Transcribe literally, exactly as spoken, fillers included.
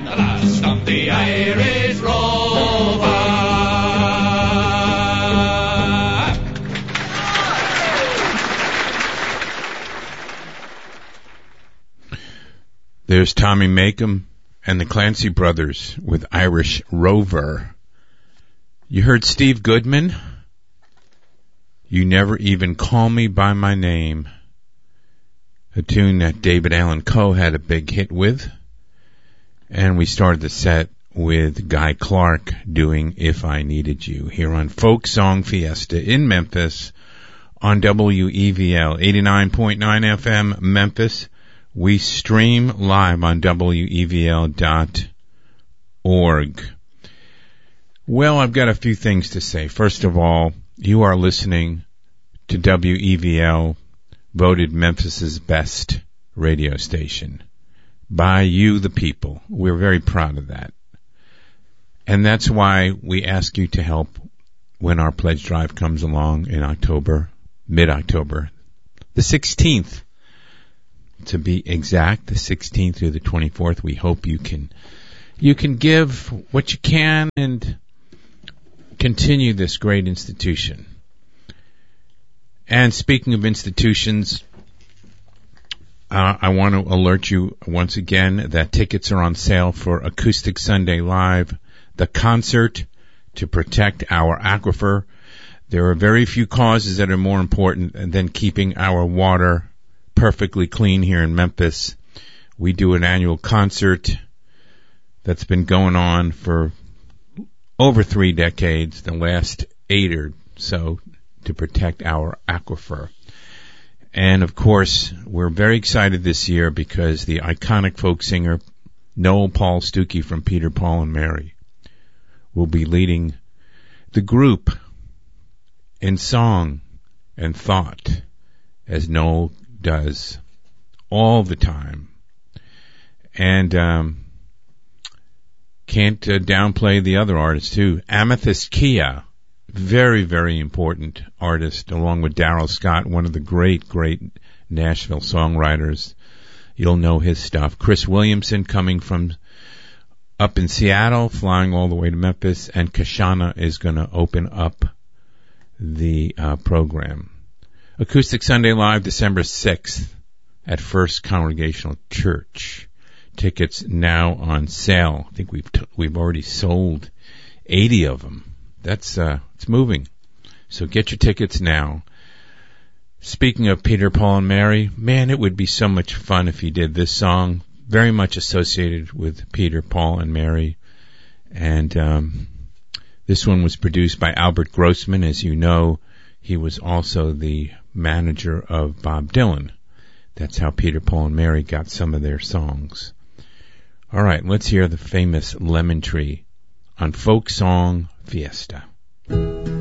last of the Irish Rover. There's Tommy Makem and the Clancy Brothers with Irish Rover. You heard Steve Goodman? You Never Even Call Me By My Name. A tune that David Allan Coe had a big hit with. And we started the set with Guy Clark doing If I Needed You here on Folk Song Fiesta in Memphis on W E V L eighty-nine point nine F M Memphis. We stream live on W E V L dot org. Well, I've got a few things to say. First of all, you are listening to W E V L, voted Memphis's best radio station by you, the people. We're very proud of that. And that's why we ask you to help when our pledge drive comes along in October, mid-October, the sixteenth. To be exact, the sixteenth through the twenty-fourth. We hope you can you can give what you can and continue this great institution. And speaking of institutions, uh, I want to alert you once again that tickets are on sale for Acoustic Sunday Live, the concert to protect our aquifer. There are very few causes that are more important than keeping our water perfectly clean here in Memphis. We do an annual concert that's been going on for over three decades, the last eight or so, to protect our aquifer. And of course, we're very excited this year because the iconic folk singer Noel Paul Stookey from Peter, Paul and Mary will be leading the group in song and thought, as Noel does all the time. And um, can't uh, downplay the other artists too. Amethyst Kia, very, very important artist, along with Darrell Scott, one of the great, great Nashville songwriters. You'll know his stuff. Chris Williamson coming from up in Seattle, flying all the way to Memphis, and Kashana is going to open up the uh, program. Acoustic Sunday Live, December sixth at First Congregational Church. Tickets now on sale. I think we've t- we've already sold eighty of them. That's uh, it's moving. So get your tickets now. Speaking of Peter, Paul, and Mary, man, it would be so much fun if you did this song. Very much associated with Peter, Paul, and Mary. And um, this one was produced by Albert Grossman. As you know, he was also the manager of Bob Dylan. That's how Peter, Paul, and Mary got some of their songs. All right, let's hear the famous Lemon Tree on Folk Song Fiesta.